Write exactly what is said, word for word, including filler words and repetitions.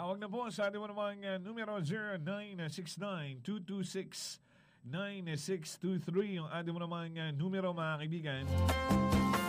Tawag na po sa ating mo namang uh, numero zero nine six nine two two six nine six two three yung ating mo namang uh, numero mga kaibigan.